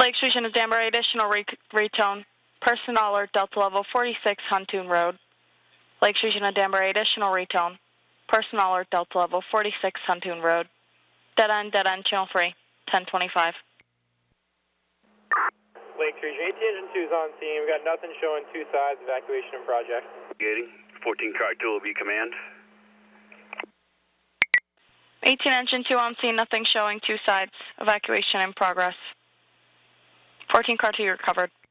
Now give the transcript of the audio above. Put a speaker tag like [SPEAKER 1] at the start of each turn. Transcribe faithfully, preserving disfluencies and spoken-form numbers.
[SPEAKER 1] Lake Station to Danbury, additional re retone. Personnel alert, Delta level forty-six, Huntoon Road. Lake Station to Danbury, additional retone. Personnel alert, Delta level forty-six, Huntoon Road. Dead end, dead end, channel three, ten twenty-five.
[SPEAKER 2] Lake Region, eighteen Engine two is on scene. We've got nothing showing two sides, evacuation in project.
[SPEAKER 3] Gating, fourteen Car two will be command.
[SPEAKER 1] eighteen Engine two on scene, nothing showing two sides, evacuation in progress. fourteen Car two, you're covered.